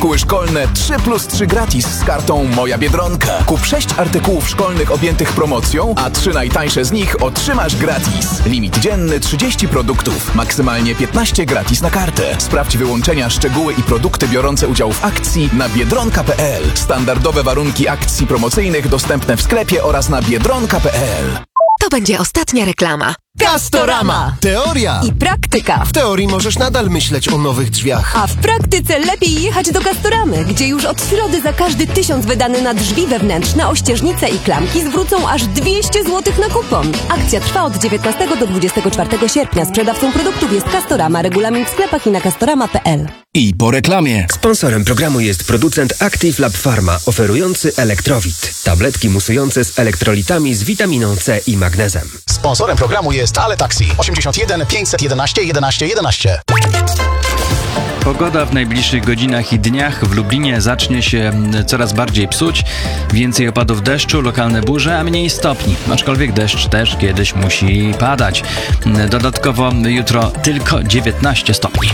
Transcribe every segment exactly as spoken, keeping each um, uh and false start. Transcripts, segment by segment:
artykuły szkolne trzy plus trzy gratis z kartą Moja Biedronka. Kup sześć artykułów szkolnych objętych promocją, a trzy najtańsze z nich otrzymasz gratis. Limit dzienny trzydzieści produktów, maksymalnie piętnaście gratis na kartę. Sprawdź wyłączenia, szczegóły i produkty biorące udział w akcji na biedronka kropka p l. Standardowe warunki akcji promocyjnych dostępne w sklepie oraz na biedronka kropka p l. To będzie ostatnia reklama. Castorama! Teoria i praktyka. W teorii możesz nadal myśleć o nowych drzwiach. A w praktyce lepiej jechać do Castoramy, gdzie już od środy za każdy tysiąc wydany na drzwi wewnętrzne, ościeżnice i klamki zwrócą aż dwieście złotych na kupon. Akcja trwa od dziewiętnastego do dwudziestego czwartego sierpnia. Sprzedawcą produktów jest Castorama. Regulamin w sklepach i na castorama kropka p l. I po reklamie. Sponsorem programu jest producent Active Lab Pharma, oferujący Elektrowit. Tabletki musujące z elektrolitami z witaminą C i magnezem. Sponsorem programu jest Ale Taxi. osiemdziesiąt jeden pięćset jedenaście jedenaście jedenaście. Pogoda w najbliższych godzinach i dniach w Lublinie zacznie się coraz bardziej psuć. Więcej opadów deszczu, lokalne burze, a mniej stopni. Aczkolwiek deszcz też kiedyś musi padać. Dodatkowo jutro tylko dziewiętnaście stopni.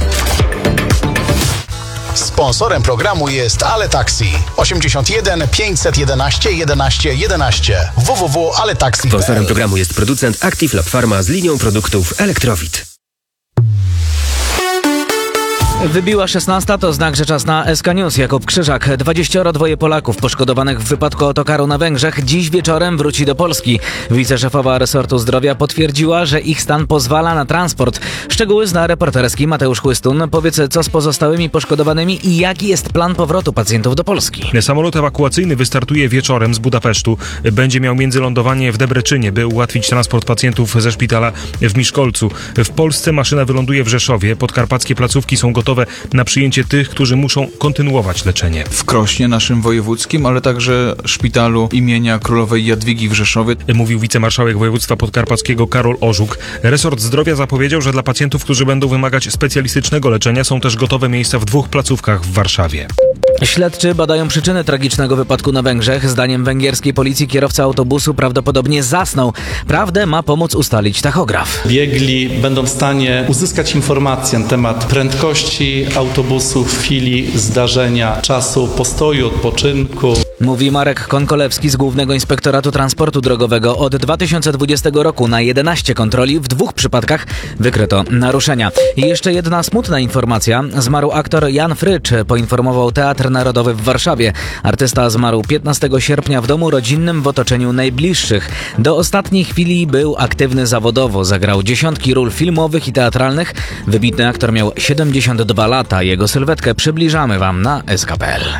Sponsorem programu jest Ale Taxi. osiemdziesiąt jeden pięćset jedenaście jedenaście jedenaście. w w w kropka ale taxi kropka p l. Sponsorem programu jest producent Active Lab Pharma z linią produktów Elektrowit. Wybiła szesnasta, to znak, że czas na S K News. Jakub Krzyżak. dwadzieścia dwoje Polaków poszkodowanych w wypadku autokaru na Węgrzech dziś wieczorem wróci do Polski. Wiceszefowa resortu zdrowia potwierdziła, że ich stan pozwala na transport. Szczegóły zna reporterski Mateusz Chłystun. Powiedz, co z pozostałymi poszkodowanymi i jaki jest plan powrotu pacjentów do Polski? Samolot ewakuacyjny wystartuje wieczorem z Budapesztu. Będzie miał międzylądowanie w Debreczynie, by ułatwić transport pacjentów ze szpitala w Miszkolcu. W Polsce maszyna wyląduje w Rzeszowie. Podkarpackie placówki są gotowe na przyjęcie tych, którzy muszą kontynuować leczenie. W Krośnie, naszym wojewódzkim, ale także szpitalu imienia Królowej Jadwigi w Rzeszowie. Mówił wicemarszałek województwa podkarpackiego Karol Orzuk. Resort zdrowia zapowiedział, że dla pacjentów, którzy będą wymagać specjalistycznego leczenia, są też gotowe miejsca w dwóch placówkach w Warszawie. Śledczy badają przyczyny tragicznego wypadku na Węgrzech. Zdaniem węgierskiej policji kierowca autobusu prawdopodobnie zasnął. Prawdę ma pomóc ustalić tachograf. Biegli będą w stanie uzyskać informacje na temat prędkości autobusu w chwili zdarzenia, czasu postoju, odpoczynku. Mówi Marek Konkolewski z Głównego Inspektoratu Transportu Drogowego. Od dwa tysiące dwudziestego roku na jedenaście kontroli w dwóch przypadkach wykryto naruszenia. I jeszcze jedna smutna informacja. Zmarł aktor Jan Frycz, poinformował Teatr Narodowy w Warszawie. Artysta zmarł piętnastego sierpnia w domu rodzinnym w otoczeniu najbliższych. Do ostatniej chwili był aktywny zawodowo. Zagrał dziesiątki ról filmowych i teatralnych. Wybitny aktor miał siedemdziesiąt dwa lata. Jego sylwetkę przybliżamy Wam na S K kropka p l.